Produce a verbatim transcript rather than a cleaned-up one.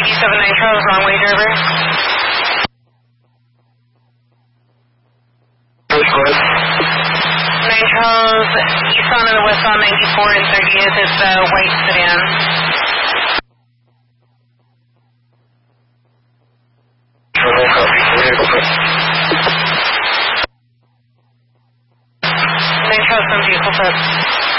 eighty-seven Nitro, wrong way driver. Nitro's eastbound and westbound ninety-four and thirtieth is the white sedan. Nitro, some vehicle set.